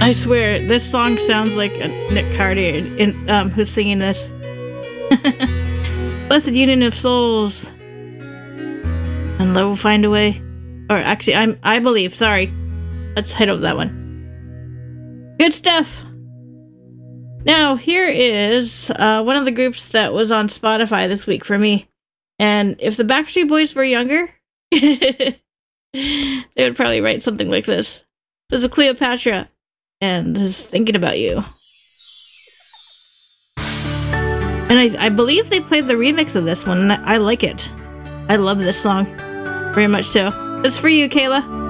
I swear, this song sounds like Nick Carter who's singing this. Blessed union of souls. And love will find a way. Or actually, I believe, sorry. Let's head over that one. Good stuff. Now, here is one of the groups that was on Spotify this week for me. And if the Backstreet Boys were younger, they would probably write something like this. This is Cleopatra, and this is Thinking About You. And I believe they played the remix of this one, and I like it. I love this song very much too. It's for you, Kayla.